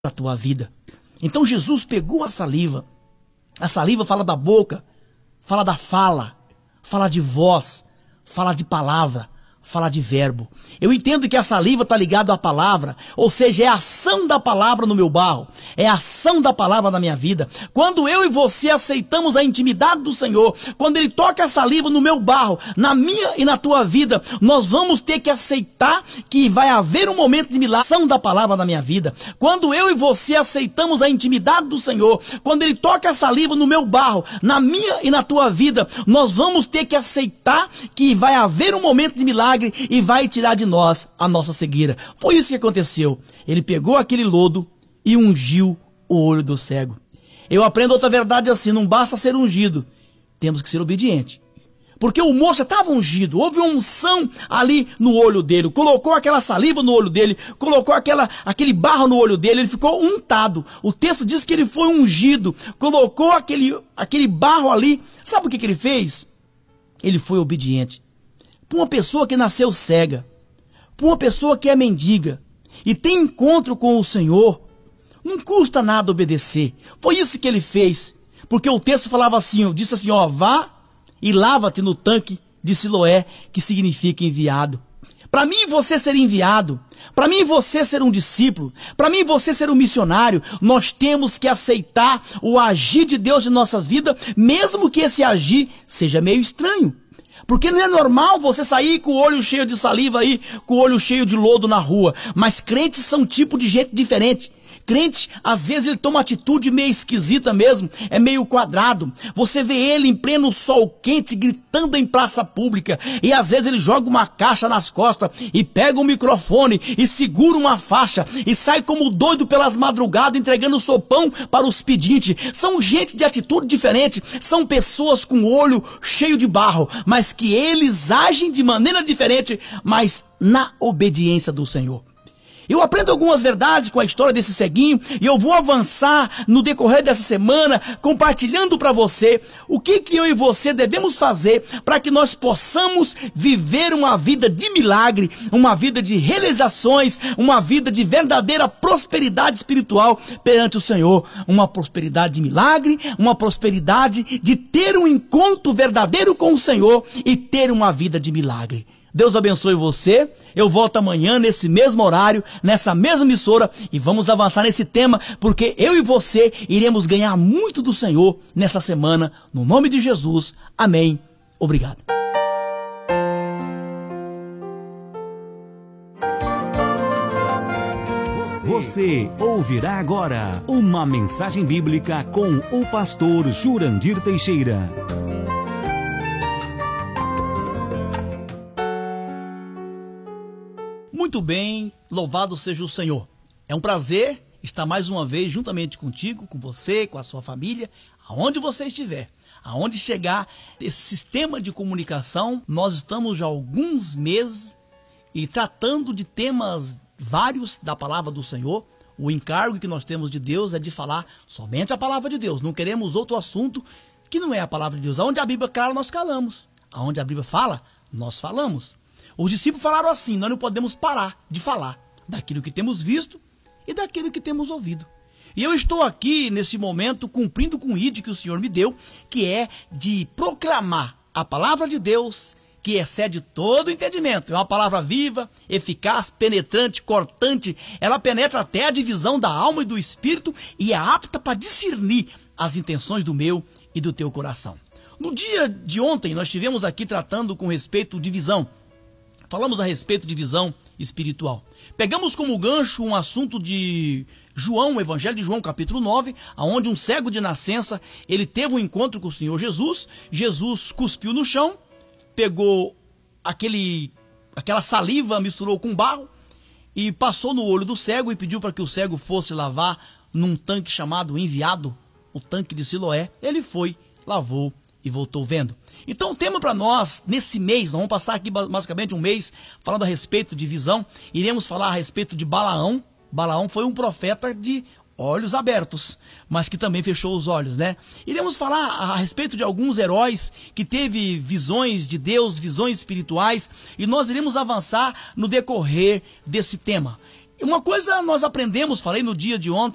a tua vida. Então Jesus pegou a saliva fala da boca, fala da fala, fala de voz, fala de palavra, fala de verbo. Eu entendo que a saliva está ligada à palavra, ou seja, é a ação da palavra no meu barro, é a ação da palavra na minha vida. Quando eu e você aceitamos a intimidade do Senhor, quando Ele toca a saliva no meu barro, na minha e na tua vida, nós vamos ter que aceitar que vai haver um momento de milagre, ação da palavra na minha vida. Quando eu e você aceitamos a intimidade do Senhor, quando Ele toca a saliva no meu barro, na minha e na tua vida, nós vamos ter que aceitar que vai haver um momento de milagre e vai tirar de nós a nossa cegueira. Foi isso que aconteceu. Ele pegou aquele lodo e ungiu o olho do cego. Eu aprendo outra verdade assim: não basta ser ungido, temos que ser obedientes. Porque o moço estava ungido, houve uma unção ali no olho dele, colocou aquela saliva no olho dele, colocou aquele barro no olho dele, ele ficou untado. O texto diz que ele foi ungido, colocou aquele barro ali. Sabe o que ele fez? Ele foi obediente. Para uma pessoa que nasceu cega, para uma pessoa que é mendiga e tem encontro com o Senhor, não custa nada obedecer. Foi isso que ele fez, porque o texto falava assim, disse assim, vá e lava-te no tanque de Siloé, que significa enviado. Para mim você ser enviado, para mim você ser um discípulo, para mim você ser um missionário, nós temos que aceitar o agir de Deus em nossas vidas, mesmo que esse agir seja meio estranho. Porque não é normal você sair com o olho cheio de saliva aí, com o olho cheio de lodo na rua. Mas crentes são um tipo de gente diferente. Crente, às vezes ele toma uma atitude meio esquisita mesmo, é meio quadrado. Você vê ele em pleno sol quente, gritando em praça pública, e às vezes ele joga uma caixa nas costas, e pega um microfone, e segura uma faixa, e sai como doido pelas madrugadas, entregando sopão para os pedintes. São gente de atitude diferente, são pessoas com o olho cheio de barro, mas que eles agem de maneira diferente, mas na obediência do Senhor. Eu aprendo algumas verdades com a história desse ceguinho e eu vou avançar no decorrer dessa semana compartilhando para você o que eu e você devemos fazer para que nós possamos viver uma vida de milagre, uma vida de realizações, uma vida de verdadeira prosperidade espiritual perante o Senhor. Uma prosperidade de milagre, uma prosperidade de ter um encontro verdadeiro com o Senhor e ter uma vida de milagre. Deus abençoe você. Eu volto amanhã nesse mesmo horário, nessa mesma emissora, e vamos avançar nesse tema, porque eu e você iremos ganhar muito do Senhor nessa semana, no nome de Jesus. Amém. Obrigado. Você ouvirá agora uma mensagem bíblica com o pastor Jurandir Teixeira. Muito bem, louvado seja o Senhor. É um prazer estar mais uma vez juntamente contigo, com você, com a sua família, aonde você estiver. Aonde chegar esse sistema de comunicação, nós estamos já há alguns meses e tratando de temas vários da palavra do Senhor. O encargo que nós temos de Deus é de falar somente a palavra de Deus. Não queremos outro assunto que não é a palavra de Deus. Aonde a Bíblia cala, nós calamos. Aonde a Bíblia fala, nós falamos. Os discípulos falaram assim: nós não podemos parar de falar daquilo que temos visto e daquilo que temos ouvido. E eu estou aqui, nesse momento, cumprindo com o ID que o Senhor me deu, que é de proclamar a palavra de Deus, que excede todo o entendimento. É uma palavra viva, eficaz, penetrante, cortante. Ela penetra até a divisão da alma e do espírito e é apta para discernir as intenções do meu e do teu coração. No dia de ontem, nós estivemos aqui tratando com respeito de visão. Falamos a respeito de visão espiritual. Pegamos como gancho um assunto de João, o Evangelho de João, capítulo 9, onde um cego de nascença, ele teve um encontro com o Senhor Jesus. Jesus cuspiu no chão, pegou aquela saliva, misturou com barro e passou no olho do cego e pediu para que o cego fosse lavar num tanque chamado Enviado, o tanque de Siloé. Ele foi, lavou e voltou vendo. Então o tema para nós, nesse mês, nós vamos passar aqui basicamente um mês falando a respeito de visão. Iremos falar a respeito de Balaão. Balaão foi um profeta de olhos abertos, mas que também fechou os olhos, né? Iremos falar a respeito de alguns heróis que teve visões de Deus, visões espirituais, e nós iremos avançar no decorrer desse tema. Uma coisa nós aprendemos, falei no dia de ontem,